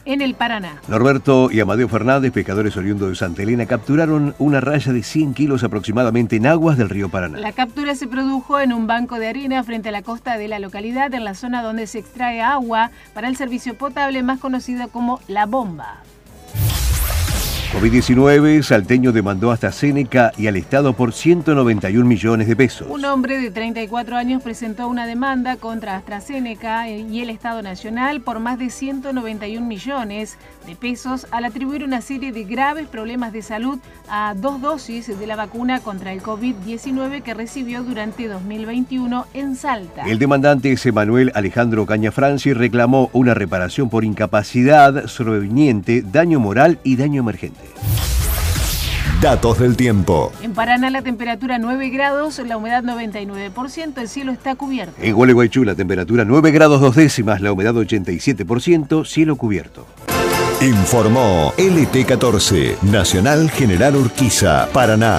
en el Paraná. Norberto y Amadeo Fernández, pescadores oriundos de Santa Elena, capturaron una raya de 100 kilos aproximadamente en aguas del río Paraná. La captura se produjo en un banco de arena frente a la costa de la localidad, en la zona donde se extrae agua para el servicio potable, más conocida como La Bomba. COVID-19, Salteño demandó hasta Seneca y al Estado por 191 millones de pesos. Un hombre de 34 años presentó una demanda contra AstraZeneca y el Estado Nacional por más de 191 millones de pesos al atribuir una serie de graves problemas de salud a 2 dosis de la vacuna contra el COVID-19 que recibió durante 2021 en Salta. El demandante es Emanuel Alejandro Cañafranci y reclamó una reparación por incapacidad sobreviniente, daño moral y daño emergente. Datos del tiempo. En Paraná la temperatura 9 grados, la humedad 99%, el cielo está cubierto. En Gualeguaychú la temperatura 9 grados 2 décimas, la humedad 87%, cielo cubierto. Informó LT14, Nacional General Urquiza, Paraná.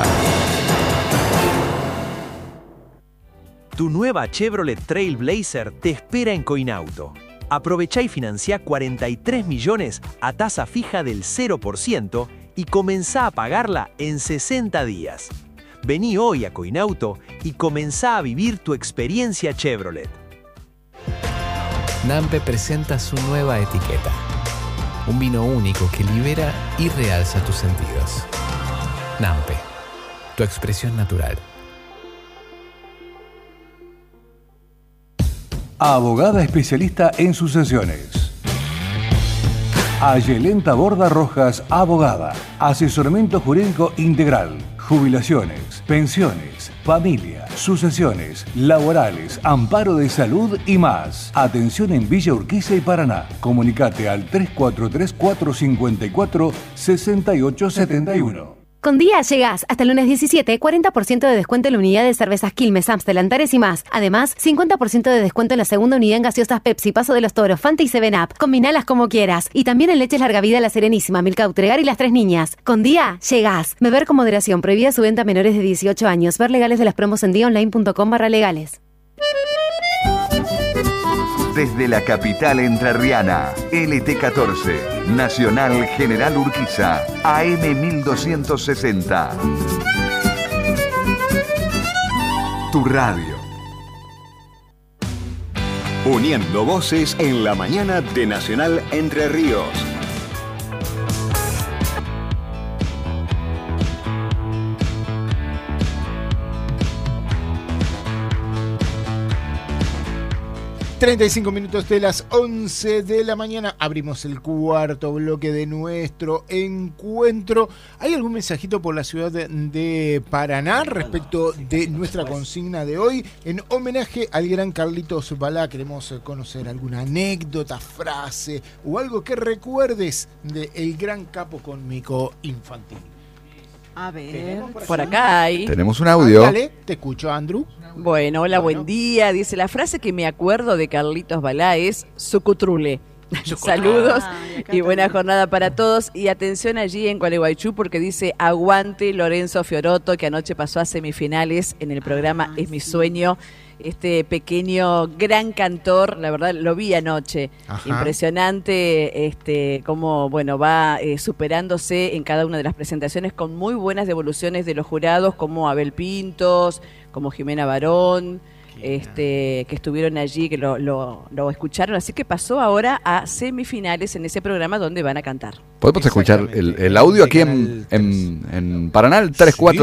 Tu nueva Chevrolet Trailblazer te espera en Coinauto. Aprovechá y financiá 43 millones a tasa fija del 0% y comenzá a pagarla en 60 días. Vení hoy a Coinauto y comenzá a vivir tu experiencia Chevrolet. Nampe presenta su nueva etiqueta. Un vino único que libera y realza tus sentidos. Nampe, tu expresión natural. Abogada especialista en sucesiones. Ayelenta Borda Rojas, abogada. Asesoramiento jurídico integral. Jubilaciones, pensiones, familia, sucesiones, laborales, amparo de salud y más. Atención en Villa Urquiza y Paraná. Comunicate al 343-454-6871. Con Día llegás hasta el lunes 17, 40% de descuento en la unidad de cervezas Quilmes, Amstel, Antares y más. Además, 50% de descuento en la segunda unidad en gaseosas Pepsi, Paso de los Toros, Fanta y 7up. Combinalas como quieras. Y también en leches Larga Vida, La Serenísima, Milka, Utregar y Las Tres Niñas. Con Día llegás. Beber con moderación. Prohibida su venta a menores de 18 años. Ver legales de las promos en diaonline.com/legales. Desde la capital entrerriana, LT14, Nacional General Urquiza, AM 1260. Tu radio. Uniendo voces en la mañana de Nacional Entre Ríos. ...35 de las 11 de la mañana... ...abrimos el cuarto bloque de nuestro encuentro... ¿Hay algún mensajito por la ciudad de Paraná... ...respecto de nuestra consigna de hoy? En homenaje al gran Carlitos Balá... ...queremos conocer alguna anécdota, frase... ...o algo que recuerdes... ...del gran capo cómico infantil. A ver, por acá hay. Tenemos un audio. Dale, te escucho, Andrew. Bueno, hola, buen día. Dice, la frase que me acuerdo de Carlitos Balá es sucutrule. Saludos y buena jornada para todos. Y atención allí en Gualeguaychú porque dice, aguante Lorenzo Fiorotto, que anoche pasó a semifinales en el programa Es mi sueño. Este pequeño gran cantor, la verdad lo vi anoche. Ajá. Impresionante cómo bueno va superándose en cada una de las presentaciones con muy buenas devoluciones de los jurados como Abel Pintos, como Jimena Barón, que estuvieron allí, que lo escucharon, así que pasó ahora a semifinales en ese programa donde van a cantar. Podemos escuchar el audio aquí en Paraná, el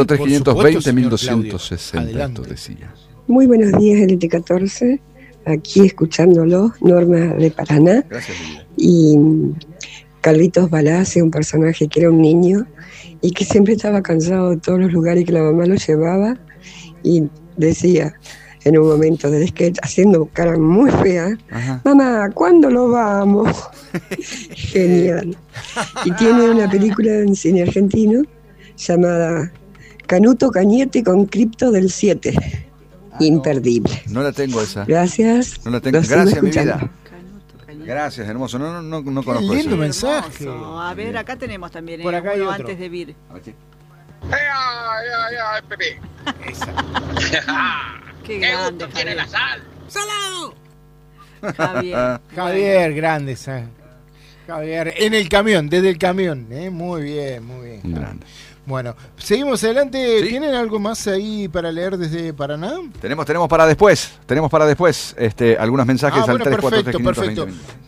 343-520-1260, esto decía. Muy buenos días, LT14, aquí escuchándolo, Norma de Paraná. Gracias, Lidia. Y Carlitos Balá hace un personaje que era un niño y que siempre estaba cansado de todos los lugares que la mamá lo llevaba y decía en un momento del sketch, haciendo cara muy fea, ajá, mamá, ¿cuándo lo vamos? Genial. Y tiene una película en cine argentino llamada Canuto Cañete con Cripto del 7. Imperdible. No la tengo esa. Gracias. No la tengo. Gracias, mi vida. Gracias, hermoso. No conozco eso. Lindo eso. mensaje. A ver, acá tenemos también por acá uno hay antes de vir. Pepe. Esa. Qué grande, tiene la sal. ¡Salado! Javier, grande esa. Javier, en el camión, desde el camión. Muy bien, muy bien. Grande. Bueno, seguimos adelante. ¿Sí? ¿Tienen algo más ahí para leer desde Paraná? Tenemos para después. Algunos mensajes al 343 perfecto.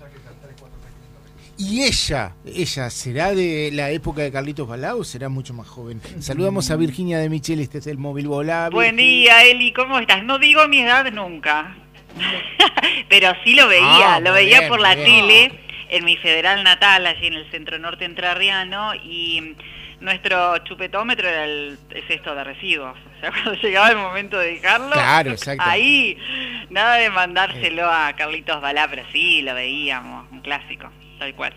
¿Y ella será de la época de Carlitos Balá o será mucho más joven? Saludamos a Virginia de Micheli, este es el móvil. Hola, buen día, Eli, ¿cómo estás? No digo mi edad nunca, pero sí lo veía, bien, por la tele, en mi federal natal, allí en el centro norte entrerriano, y nuestro chupetómetro era el cesto de residuos. O sea, cuando llegaba el momento de dejarlo, claro, exacto. Ahí, nada de mandárselo a Carlitos Balá, pero sí, lo veíamos, un clásico. Tal cual.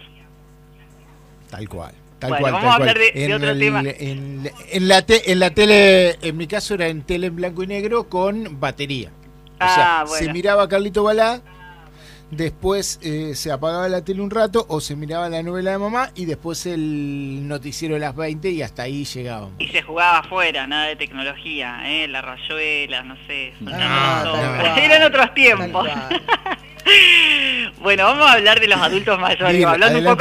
Vamos a hablar de otro tema. En la tele, en mi caso era en tele en blanco y negro con batería. O sea, se miraba a Carlito Balá, después se apagaba la tele un rato, o se miraba la novela de mamá, y después el noticiero de las 20, y hasta ahí llegábamos. Y se jugaba afuera, nada de tecnología, la rayuela, no sé. Eran otros tiempos. Bueno, vamos a hablar de los adultos mayores. Bien, hablando un poco,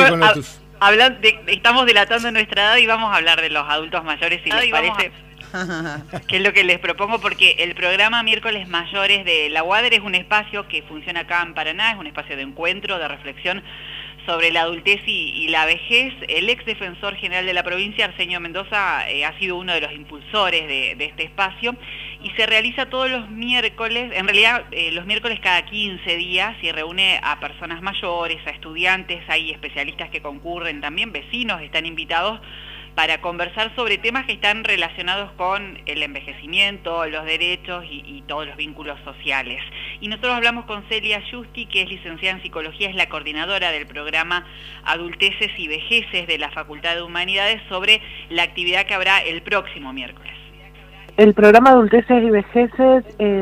estamos delatando nuestra edad y vamos a hablar de los adultos mayores, si les parece. Que es lo que les propongo, porque el programa Miércoles Mayores de la UADER es un espacio que funciona acá en Paraná, es un espacio de encuentro, de reflexión sobre la adultez y la vejez. El ex defensor general de la provincia, Arsenio Mendoza, ha sido uno de los impulsores de este espacio, y se realiza todos los miércoles, en realidad los miércoles cada 15 días, y reúne a personas mayores, a estudiantes, hay especialistas que concurren, también vecinos están invitados para conversar sobre temas que están relacionados con el envejecimiento, los derechos y todos los vínculos sociales. Y nosotros hablamos con Celia Justi, que es licenciada en Psicología, es la coordinadora del programa Adulteces y Vejeces de la Facultad de Humanidades, sobre la actividad que habrá el próximo miércoles. El programa Adulteces y Vejeces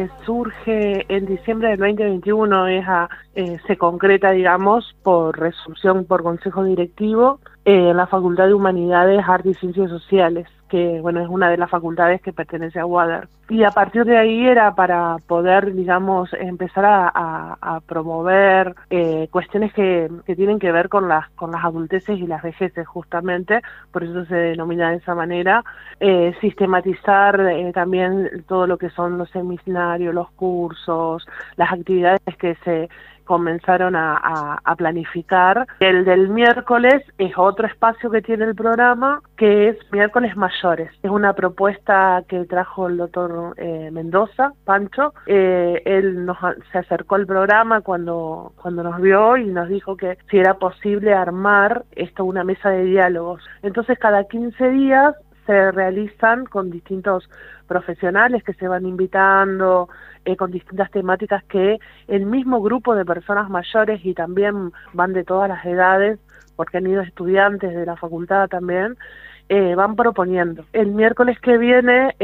surge en diciembre del 2021, se concreta, digamos, por resolución por consejo directivo en la Facultad de Humanidades, Artes y Ciencias Sociales, que bueno, es una de las facultades que pertenece a UADER. Y a partir de ahí era para poder, digamos, empezar a promover cuestiones que tienen que ver con las adulteces y las vejeces, justamente, por eso se denomina de esa manera, sistematizar también todo lo que son los seminarios, los cursos, las actividades que se comenzaron a planificar. El del miércoles es otro espacio que tiene el programa, que es Miércoles Mayores. Es una propuesta que trajo el doctor Mendoza, Pancho. Él se acercó al programa cuando nos vio y nos dijo que si era posible armar una mesa de diálogos. Entonces cada 15 días se realizan con distintos profesionales que se van invitando, con distintas temáticas que el mismo grupo de personas mayores, y también van de todas las edades, porque han ido estudiantes de la facultad también, van proponiendo. El miércoles que viene,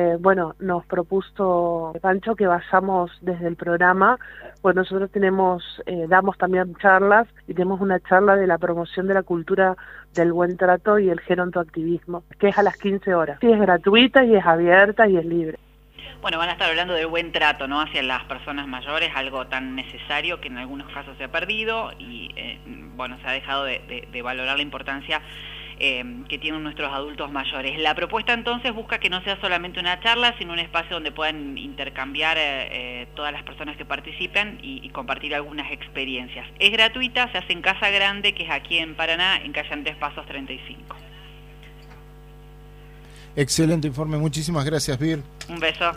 nos propuso Pancho que vayamos desde el programa. Bueno, nosotros damos también charlas, y tenemos una charla de la promoción de la cultura del buen trato y el gerontoactivismo, que es a las 15 horas. Sí, es gratuita y es abierta y es libre. Bueno, van a estar hablando del buen trato, ¿no?, hacia las personas mayores, algo tan necesario que en algunos casos se ha perdido y, se ha dejado de valorar la importancia que tienen nuestros adultos mayores. La propuesta entonces busca que no sea solamente una charla, sino un espacio donde puedan intercambiar todas las personas que participan y compartir algunas experiencias. Es gratuita, se hace en Casa Grande, que es aquí en Paraná, en calle Andrés Pasos 35. Excelente informe, muchísimas gracias, Vir. Un beso.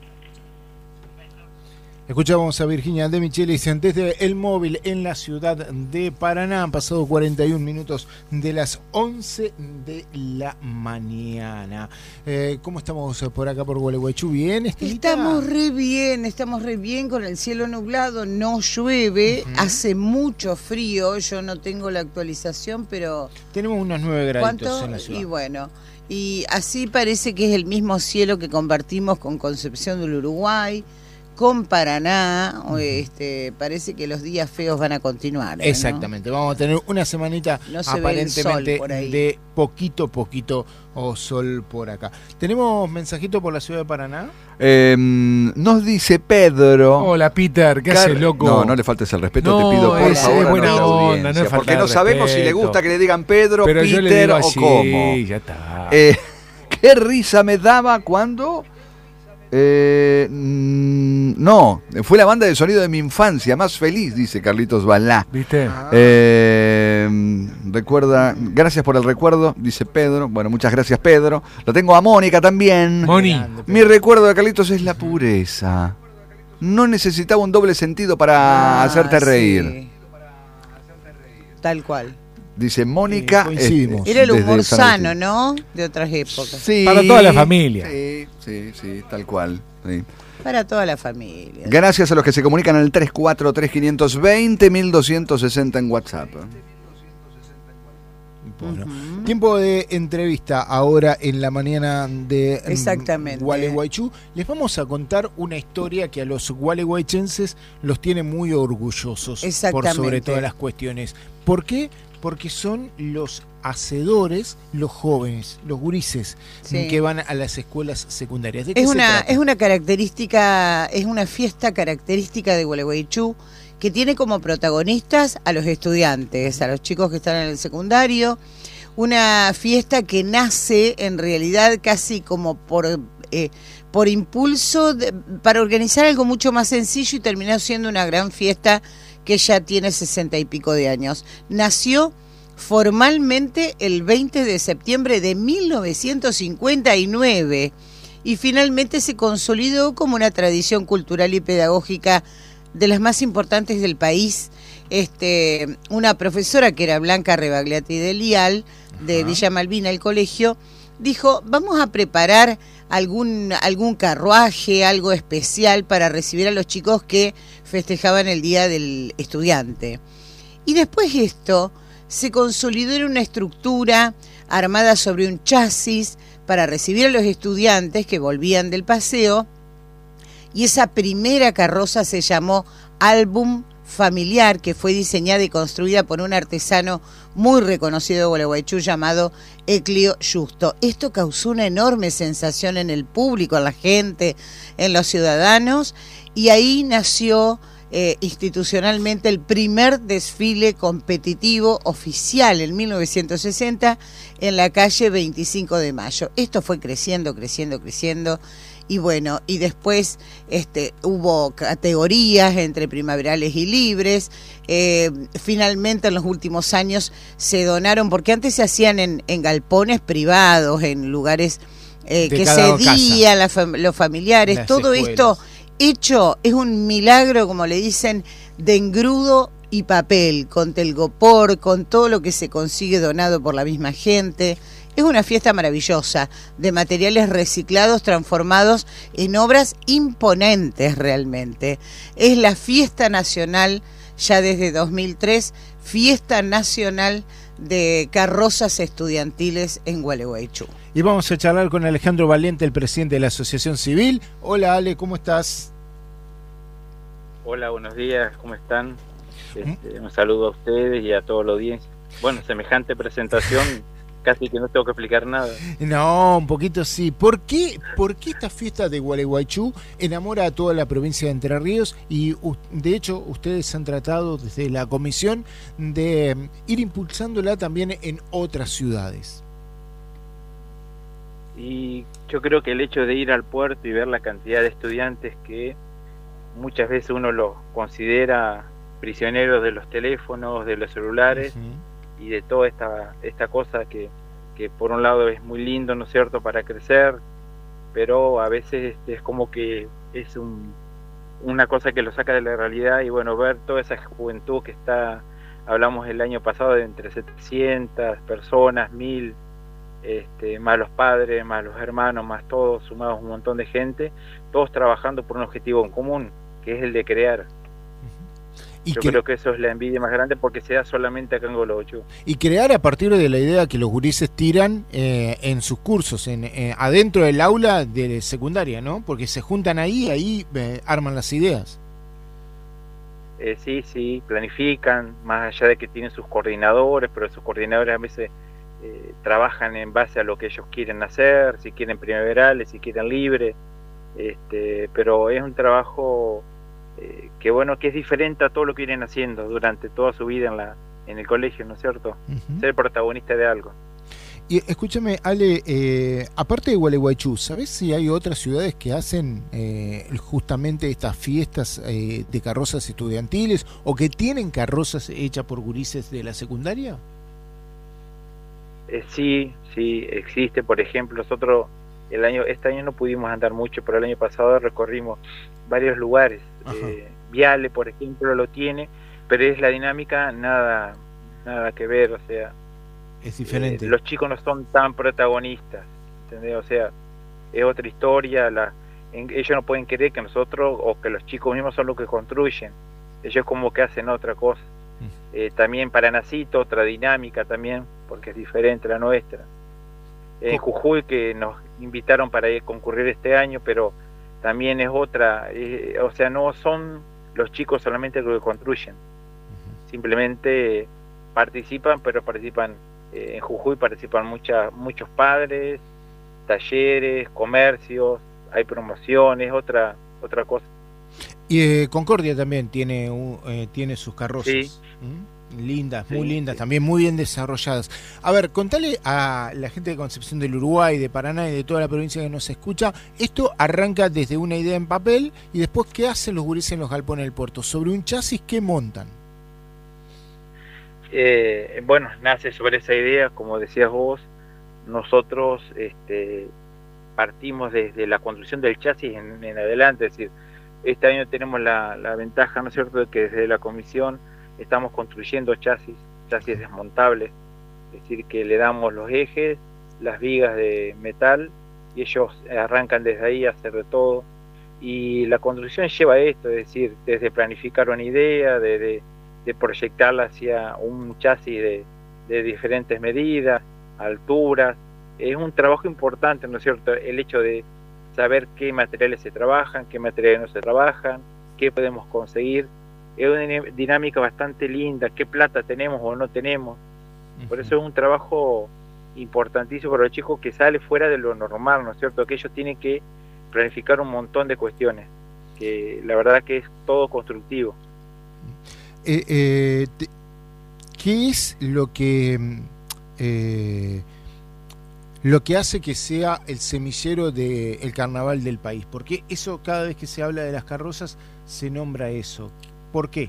Escuchamos a Virginia de Micheli desde el móvil en la ciudad de Paraná. Han pasado 41 minutos de las 11 de la mañana. ¿Cómo estamos por acá por Gualeguaychú? ¿Bien, Estelita? Estamos re bien con el cielo nublado, no llueve, hace mucho frío, yo no tengo la actualización, pero... Tenemos unos 9 graditos en la ciudad. Y bueno, y así parece que es el mismo cielo que compartimos con Concepción del Uruguay, con Paraná, parece que los días feos van a continuar. Exactamente, ¿no? Vamos a tener una semanita aparentemente de poquito o sol por acá. ¿Tenemos mensajito por la ciudad de Paraná? Nos dice Pedro. Hola, Peter, ¿qué haces, loco? No le faltes el respeto, te pido por favor. Es buena onda, no es porque no sabemos si le gusta que le digan Pedro, pero Peter yo le digo o así, cómo. Ya está. ¿Qué risa me daba cuando? No, fue la banda de sonido de mi infancia, más feliz, dice Carlitos Balá. ¿Viste? Recuerda, gracias por el recuerdo, dice Pedro. Bueno, muchas gracias, Pedro. Lo tengo a Mónica también. Moni. Mi recuerdo de Carlitos es la pureza. No necesitaba un doble sentido para hacerte reír. Sí. Tal cual. Dice Mónica. Era el humor sano, ¿no? De otras épocas. Sí, para toda la familia. Sí, tal cual. Sí. Para toda la familia. Gracias a los que se comunican al 343-520-1260 en WhatsApp. Bueno, tiempo de entrevista ahora en la mañana de Gualeguaychú. Les vamos a contar una historia que a los gualeguaychenses los tiene muy orgullosos por sobre todas las cuestiones. ¿Por qué? Porque son los hacedores, los jóvenes, los gurises que van a las escuelas secundarias. ¿De qué se trata? Es una característica, es una fiesta característica de Gualeguaychú que tiene como protagonistas a los estudiantes, a los chicos que están en el secundario. Una fiesta que nace en realidad casi como por impulso para organizar algo mucho más sencillo y terminó siendo una gran fiesta que ya tiene 60 y pico de años. Nació formalmente el 20 de septiembre de 1959 y finalmente se consolidó como una tradición cultural y pedagógica de las más importantes del país. Una profesora que era Blanca Rebagliati de Lial, de Villa Malvina, el colegio, dijo, vamos a preparar algún carruaje, algo especial para recibir a los chicos que festejaban el Día del Estudiante. Y después esto se consolidó en una estructura armada sobre un chasis para recibir a los estudiantes que volvían del paseo, y esa primera carroza se llamó Álbum Familiar, que fue diseñada y construida por un artesano muy reconocido de Gualeguaychú llamado Eclio Justo. Esto causó una enorme sensación en el público, en la gente, en los ciudadanos, y ahí nació institucionalmente el primer desfile competitivo oficial en 1960 en la calle 25 de Mayo. Esto fue creciendo. Y bueno, y después hubo categorías entre primaverales y libres. Finalmente en los últimos años se donaron, porque antes se hacían en galpones privados, en lugares que cedían los familiares. Todo esto hecho es un milagro, como le dicen, de engrudo y papel, con telgopor, con todo lo que se consigue donado por la misma gente. Es una fiesta maravillosa, de materiales reciclados transformados en obras imponentes realmente. Es la fiesta nacional, ya desde 2003, fiesta nacional de carrozas estudiantiles en Gualeguaychú. Y vamos a charlar con Alejandro Valente, el presidente de la Asociación Civil. Hola Ale, ¿cómo estás? Hola, buenos días, ¿cómo están? Un saludo a ustedes y a toda la audiencia. Bueno, semejante presentación, casi que no tengo que explicar nada. No, un poquito sí. ¿Por qué esta fiesta de Gualeguaychú enamora a toda la provincia de Entre Ríos? Y de hecho, ustedes han tratado desde la comisión de ir impulsándola también en otras ciudades. Y yo creo que el hecho de ir al puerto y ver la cantidad de estudiantes que muchas veces uno los considera prisioneros de los teléfonos, de los celulares, y de toda esta cosa que por un lado es muy lindo, ¿no es cierto?, para crecer, pero a veces es como que es una cosa que lo saca de la realidad. Y bueno, ver toda esa juventud que está, hablamos el año pasado de entre 700 personas, 1000, más los padres, más los hermanos, más todos, sumados un montón de gente, todos trabajando por un objetivo en común, que es el de crear. Y yo creo que eso es la envidia más grande porque se da solamente acá en Gualeguaychú. Y crear a partir de la idea que los gurises tiran en sus cursos, adentro del aula de secundaria, ¿no? Porque se juntan ahí arman las ideas. Sí, planifican, más allá de que tienen sus coordinadores, pero sus coordinadores a veces trabajan en base a lo que ellos quieren hacer, si quieren primaverales, si quieren libre, pero es un trabajo que es diferente a todo lo que vienen haciendo durante toda su vida en el colegio, ¿no es cierto? Ser protagonista de algo. Y escúchame, Ale, aparte de Gualeguaychú, ¿sabés si hay otras ciudades que hacen justamente estas fiestas de carrozas estudiantiles o que tienen carrozas hechas por gurises de la secundaria? Sí, existe. Por ejemplo, nosotros este año no pudimos andar mucho, pero el año pasado recorrimos varios lugares. Viale, por ejemplo, lo tiene, pero es la dinámica nada que ver, o sea, es diferente. Los chicos no son tan protagonistas, ¿entendés? O sea, es otra historia. Ellos no pueden creer que nosotros o que los chicos mismos son los que construyen. Ellos como que hacen otra cosa. También Paranacito, otra dinámica también, porque es diferente a la nuestra. En Jujuy, que nos invitaron para ir concurrir este año, pero también es otra. O sea, no son los chicos solamente los que construyen. Simplemente participan, pero participan en Jujuy, participan muchos padres, talleres, comercios, hay promociones, otra cosa. Y Concordia también tiene sus carrozas. Sí. Lindas, muy lindas, también muy bien desarrolladas. A ver, contale a la gente de Concepción del Uruguay, de Paraná y de toda la provincia que nos escucha, esto arranca desde una idea en papel y después ¿qué hacen los gurises en los galpones del puerto? Sobre un chasis, ¿qué montan? Nace sobre esa idea, como decías vos, nosotros partimos desde la construcción del chasis en adelante, es decir, este año tenemos la ventaja, ¿no es cierto?, de que desde la comisión estamos construyendo chasis desmontables, es decir, que le damos los ejes, las vigas de metal y ellos arrancan desde ahí a hacer de todo, y la construcción lleva esto, es decir, desde planificar una idea, de proyectarla hacia un chasis de diferentes medidas, alturas. Es un trabajo importante, ¿no es cierto?, el hecho de saber qué materiales se trabajan, qué materiales no se trabajan, qué podemos conseguir. Es una dinámica bastante linda, qué plata tenemos o no tenemos. Por eso es un trabajo importantísimo para los chicos que sale fuera de lo normal, ¿no es cierto?, que ellos tienen que planificar un montón de cuestiones, que la verdad que es todo constructivo. ¿Qué es lo que hace que sea el semillero del carnaval del país? Porque eso, cada vez que se habla de las carrozas, se nombra eso. ¿Por qué?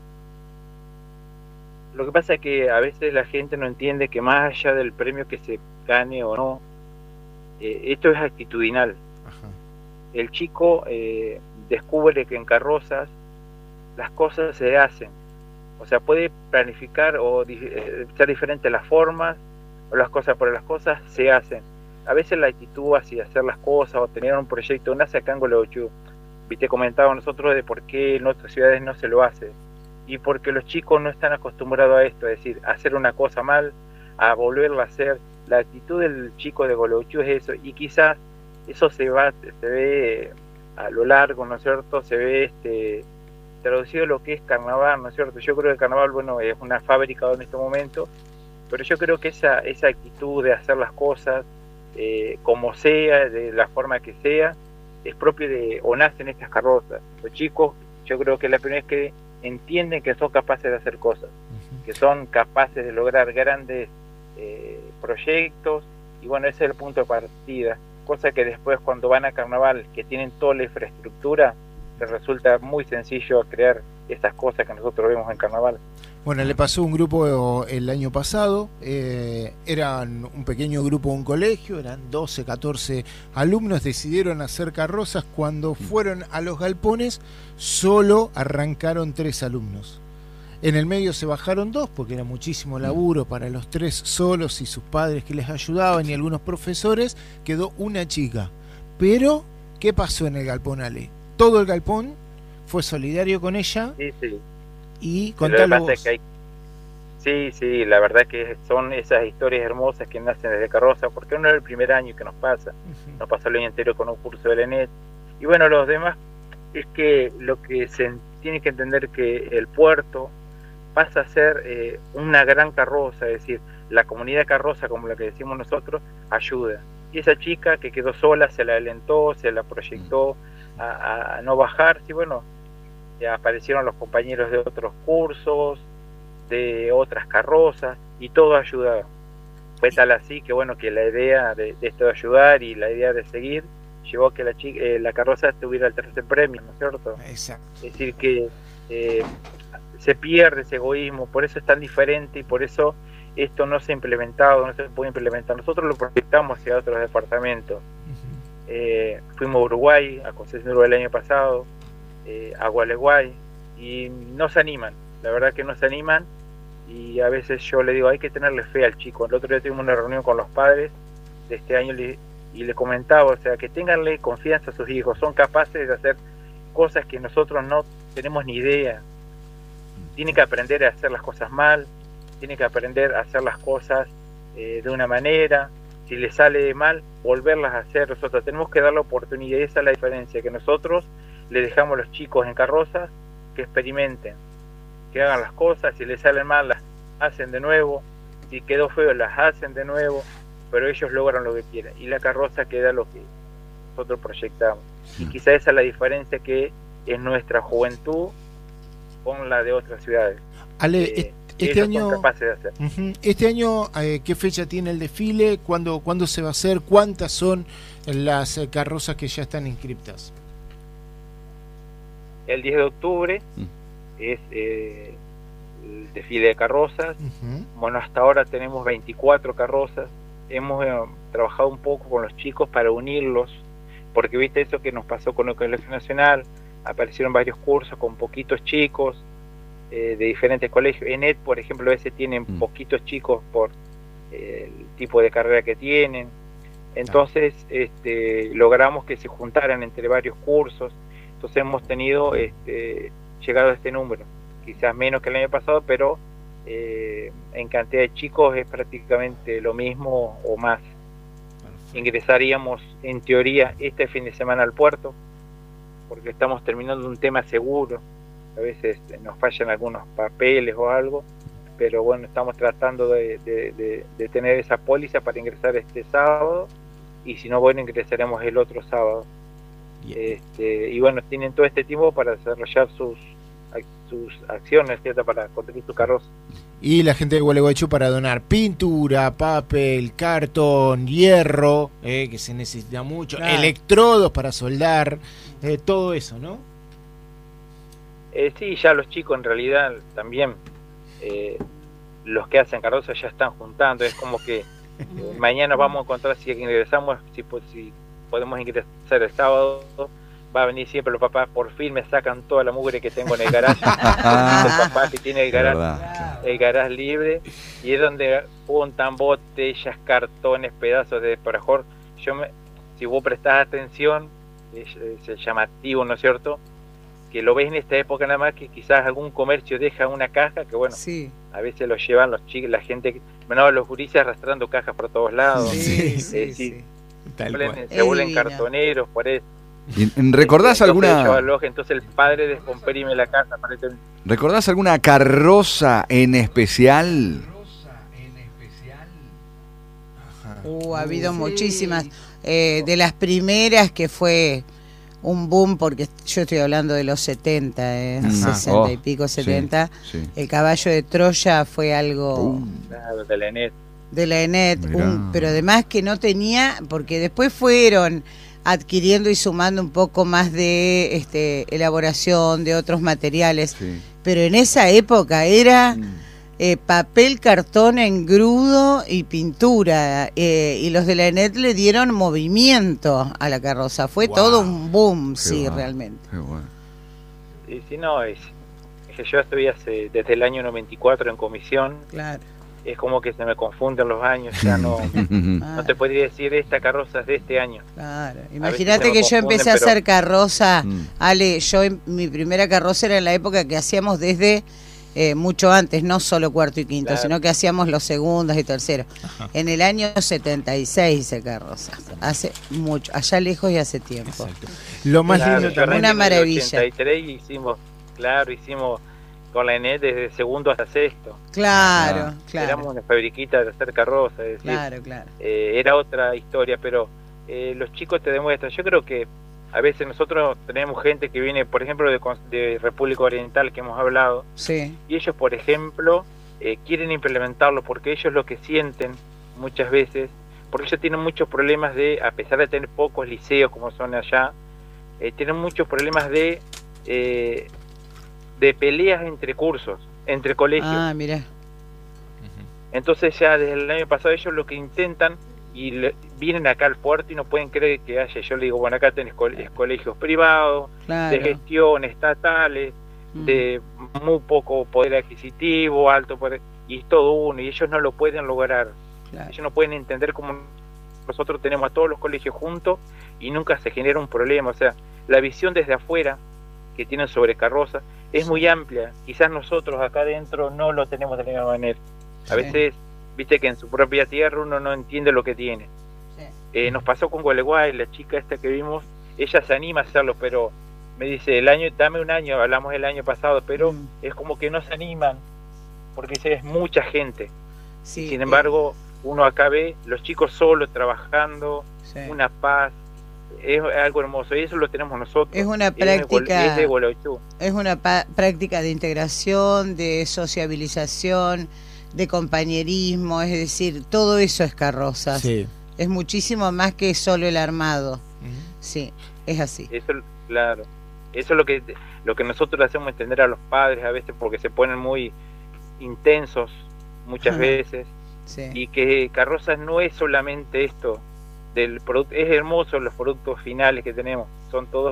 Lo que pasa es que a veces la gente no entiende que más allá del premio que se gane o no, esto es actitudinal. El chico descubre que en carrozas las cosas se hacen. O sea, puede planificar o ser diferentes las formas o las cosas, pero las cosas se hacen. A veces la actitud hacia hacer las cosas o tener un proyecto nace acá en Gualeguaychú. Viste, comentaba nosotros de por qué en otras ciudades no se lo hace. Y porque los chicos no están acostumbrados a esto, es decir, a hacer una cosa mal, a volverla a hacer. La actitud del chico de Gualeguaychú es eso, y quizás eso se ve a lo largo, ¿no es cierto? Se ve traducido lo que es carnaval, ¿no es cierto? Yo creo que el carnaval, es una fábrica en este momento, pero yo creo que esa actitud de hacer las cosas como sea, de la forma que sea, es propio o nacen estas carrozas. Los chicos, yo creo que la primera vez que entienden que son capaces de hacer cosas, que son capaces de lograr grandes proyectos, y ese es el punto de partida, cosa que después cuando van a carnaval, que tienen toda la infraestructura, les resulta muy sencillo crear estas cosas que nosotros vemos en carnaval. Bueno, le pasó un grupo el año pasado, eran un pequeño grupo de un colegio, eran 12, 14 alumnos, decidieron hacer carrozas. Cuando fueron a los galpones, solo arrancaron 3 alumnos. En el medio se bajaron 2, porque era muchísimo laburo para los 3 solos y sus padres que les ayudaban y algunos profesores. Quedó una chica. Pero, ¿qué pasó en el galpón, Ale? Todo el galpón fue solidario con ella. Sí. Y Lo que contalo pasa es que hay... Sí, la verdad que son esas historias hermosas que nacen desde carroza, porque no es el primer año que nos pasa, nos pasó el año entero con un curso de la ENET, y bueno, los demás es que lo que se tiene que entender que el puerto pasa a ser una gran carroza, es decir, la comunidad carroza, como la que decimos nosotros, ayuda. Y esa chica que quedó sola se la alentó, se la proyectó a no bajarse, y bueno, ya aparecieron los compañeros de otros cursos, de otras carrozas, y todo ayudaba. Fue tal así que bueno, que la idea de esto de ayudar y la idea de seguir llevó a que la carroza tuviera el tercer premio, ¿no es cierto? Exacto. Es decir que se pierde ese egoísmo, por eso es tan diferente y por eso esto no se ha implementado, no se puede implementar. Nosotros lo proyectamos hacia otros departamentos. Fuimos a Uruguay, a Concepción Uruguay el año pasado, a Gualeguay, y no se animan, la verdad que no se animan, y a veces yo le digo, hay que tenerle fe al chico. El otro día tuvimos una reunión con los padres de este año y le comentaba, o sea, que tenganle confianza a sus hijos, son capaces de hacer cosas que nosotros no tenemos ni idea. Tienen que aprender a hacer las cosas mal, tienen que aprender a hacer las cosas de una manera, si les sale mal, volverlas a hacer. Nosotros tenemos que dar la oportunidad, y esa es la diferencia, que nosotros le dejamos a los chicos en carrozas que experimenten, que hagan las cosas, si les salen mal las hacen de nuevo, si quedó feo las hacen de nuevo, pero ellos logran lo que quieren, y la carroza queda lo que nosotros proyectamos. Y quizá esa es la diferencia que es nuestra juventud con la de otras ciudades. Ale, este año, son capaces de hacer. Este año, ¿qué fecha tiene el desfile? ¿Cuándo se va a hacer? ¿Cuántas son las carrozas que ya están inscriptas? El 10 de octubre es el desfile de carrozas. Bueno, hasta ahora tenemos 24 carrozas. Hemos trabajado un poco con los chicos para unirlos, porque viste eso que nos pasó con el Colegio Nacional, aparecieron varios cursos con poquitos chicos de diferentes colegios. ENET, por ejemplo, a veces tienen poquitos chicos por el tipo de carrera que tienen. Entonces logramos que se juntaran entre varios cursos. Entonces hemos tenido llegado a este número, quizás menos que el año pasado, pero en cantidad de chicos es prácticamente lo mismo o más. Ingresaríamos en teoría este fin de semana al puerto, porque estamos terminando un tema seguro. A veces nos fallan algunos papeles o algo, pero bueno, estamos tratando de tener esa póliza para ingresar este sábado, y si no, bueno, ingresaremos el otro sábado. Y bueno, tienen todo este tiempo para desarrollar sus acciones, ¿cierto? Para conseguir su carroza. Y la gente de Gualeguaychú para donar pintura, papel, cartón, hierro, que se necesita mucho, electrodos para soldar, todo eso, ¿no? Sí, ya los chicos en realidad también, los que hacen carroza ya están juntando. Es como que mañana vamos a encontrar, si ingresamos, si podemos ingresar el sábado, va a venir siempre los papás, por fin me sacan toda la mugre que tengo en el garaje. El papá que tiene el garage libre, y es donde juntan botellas, cartones, pedazos de desparajor. Si vos prestás atención, es llamativo, ¿no es cierto? Que lo ves en esta época nada más, que quizás algún comercio deja una caja, que bueno, a veces lo llevan los chicos, la gente, los gurises arrastrando cajas por todos lados. Se vuelven cartoneros, por eso. ¿Recordás alguna? Entonces el padre descomprime la casa. ¿Recordás alguna carroza en especial? Ha habido muchísimas. De las primeras que fue un boom, porque yo estoy hablando de los 70, 60 y pico, 70. Sí. El caballo de Troya fue algo... de la ENET. De la ENET, pero además que no tenía, porque después fueron adquiriendo y sumando un poco más de elaboración de otros materiales, pero en esa época era papel, cartón, engrudo y pintura, y los de la ENET le dieron movimiento a la carroza, fue todo un boom, realmente. Qué bueno. Sí, no, es que yo estoy desde el año 94 en comisión. Claro. Es como que se me confunden los años, ya no te podría decir esta carroza es de este año. Claro, imagínate que yo empecé a hacer carroza, Ale, mi primera carroza era en la época que hacíamos desde mucho antes, no solo cuarto y quinto, Claro. sino que hacíamos los segundos y terceros. En el año 76 hice carrozas, hace mucho, allá lejos y hace tiempo. Lo más Claro, lindo yo también. Una arranqué en el maravilla. 83 hicimos con la ENET desde segundo hasta sexto. Claro, claro. Éramos una fabriquita de hacer carrozas, es decir, Claro, claro. era otra historia, pero los chicos te demuestran. Yo creo que a veces nosotros tenemos gente que viene, por ejemplo, de República Oriental, que hemos hablado, Sí. y ellos, por ejemplo, quieren implementarlo porque ellos lo que sienten muchas veces, porque ellos tienen muchos problemas a pesar de tener pocos liceos como son allá, tienen muchos problemas de peleas entre cursos, entre colegios. Ah, mira. Entonces ya desde el año pasado ellos lo que intentan vienen acá al puerto y no pueden creer que haya. Yo le digo, bueno, acá tenés colegios privados, Claro. de gestión, estatales, de muy poco poder adquisitivo, alto poder, y es todo uno, y ellos no lo pueden lograr. Claro. Ellos no pueden entender cómo nosotros tenemos a todos los colegios juntos y nunca se genera un problema. O sea, la visión desde afuera que tienen sobre carrozas es muy amplia. Quizás nosotros acá adentro no lo tenemos de la misma manera. A Sí. veces, viste que en su propia tierra uno no entiende lo que tiene. Nos pasó con Gualeguay, la chica esta que vimos, ella se anima a hacerlo, pero me dice, dame un año, hablamos el año pasado, pero es como que no se animan, porque es mucha gente. Sí, Sin embargo, uno acá ve los chicos solos trabajando, Sí. una paz, es algo hermoso, y eso lo tenemos nosotros. Es una es práctica, de Gualeguaychú. es una práctica de integración, de sociabilización, de compañerismo, es decir, todo eso es carrozas. Sí. Es muchísimo más que solo el armado. Sí, es así. Eso, claro, eso es lo que nosotros hacemos entender a los padres a veces, porque se ponen muy intensos muchas Ajá. veces, Sí. y que carrozas no es solamente esto del producto, es hermoso los productos finales que tenemos, son todos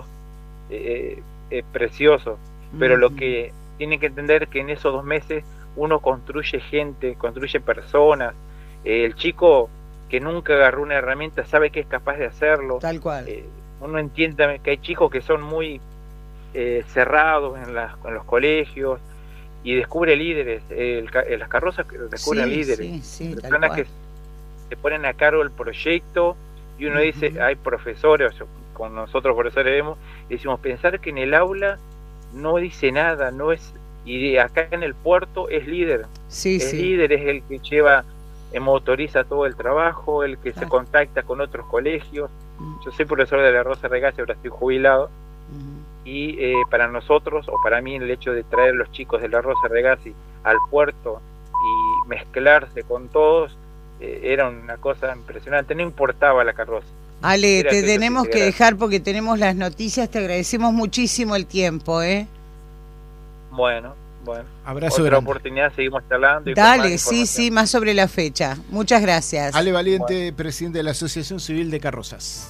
preciosos, pero lo que tienen que entender que en esos 2 meses uno construye gente, construye personas, el chico que nunca agarró una herramienta sabe que es capaz de hacerlo. Tal cual. Uno entiende que hay chicos que son muy cerrados en los colegios y descubre líderes, las carrozas descubren Sí, líderes, sí, tal personas cual. que se ponen a cargo del proyecto, y uno dice, hay profesores, con nosotros profesores vemos, y decimos, pensar que en el aula no dice nada, no es, y acá en el puerto es líder, Sí, es sí. líder, es el que lleva, motoriza todo el trabajo, el que se contacta con otros colegios. Yo soy profesor de la Rosa Regasi, ahora estoy jubilado, y para nosotros, o para mí, el hecho de traer los chicos de la Rosa Regasi al puerto y mezclarse con todos, era una cosa impresionante, no importaba la carroza. Ale, Era te aquello tenemos se que integraba. dejar porque tenemos las noticias, te agradecemos muchísimo el tiempo, ¿eh? Bueno, Abrazo otra grande. oportunidad, seguimos charlando. Y con más Dale, sí, información. sí, más sobre la fecha. Muchas gracias. Ale Valiente, presidente de la Asociación Civil de Carrozas.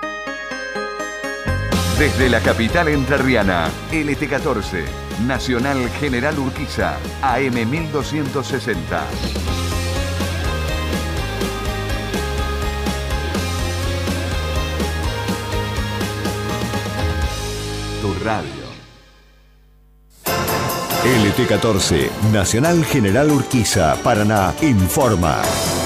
Desde la capital entrerriana, LT14, Nacional General Urquiza, AM 1260. Tu radio. LT14, Nacional General Urquiza, Paraná, informa.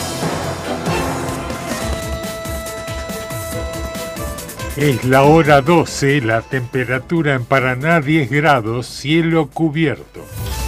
Es la hora 12, la temperatura en Paraná 10 grados, cielo cubierto.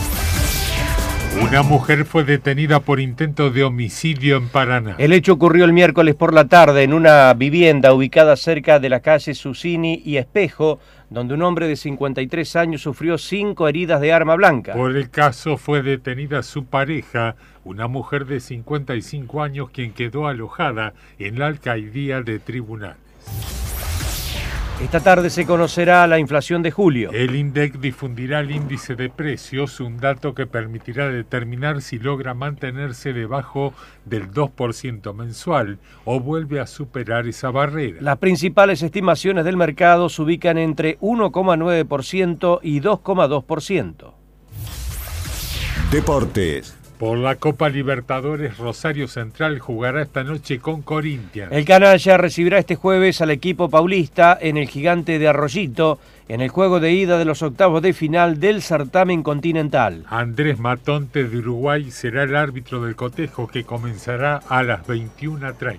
Una mujer fue detenida por intento de homicidio en Paraná. El hecho ocurrió el miércoles por la tarde en una vivienda ubicada cerca de la calle Susini y Espejo, donde un hombre de 53 años sufrió 5 heridas de arma blanca. Por el caso fue detenida su pareja, una mujer de 55 años quien quedó alojada en la alcaldía de Tribunales. Esta tarde se conocerá la inflación de julio. El INDEC difundirá el índice de precios, un dato que permitirá determinar si logra mantenerse debajo del 2% mensual o vuelve a superar esa barrera. Las principales estimaciones del mercado se ubican entre 1,9% y 2,2%. Deportes. Por la Copa Libertadores, Rosario Central jugará esta noche con Corinthians. El Canalla recibirá este jueves al equipo paulista en el Gigante de Arroyito, en el juego de ida de los octavos de final del certamen continental. Andrés Matonte de Uruguay será el árbitro del cotejo, que comenzará a las 21:30.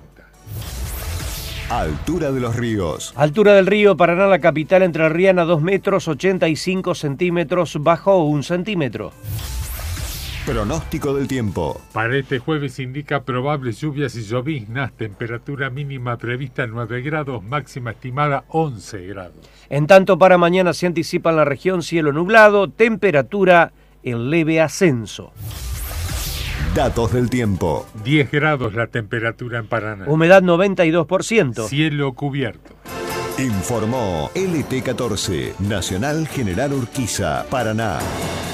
Altura de los ríos. Altura del río Paraná, la capital entrerriana, 2 metros 85 centímetros, bajó 1 centímetro. Pronóstico del tiempo. Para este jueves indica probables lluvias y lloviznas, temperatura mínima prevista 9 grados, máxima estimada 11 grados. En tanto, para mañana se anticipa en la región cielo nublado, temperatura en leve ascenso. Datos del tiempo. 10 grados la temperatura en Paraná. Humedad 92%. Cielo cubierto. Informó LT14, Nacional General Urquiza, Paraná.